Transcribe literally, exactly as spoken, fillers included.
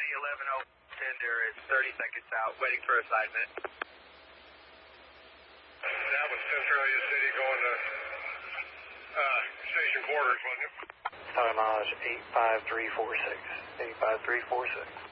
City eleven oh tender is thirty seconds out, waiting for assignment. That was Centralia City going to uh, station quarters, wasn't it? Tower mileage eight five three four six. eight five three four six.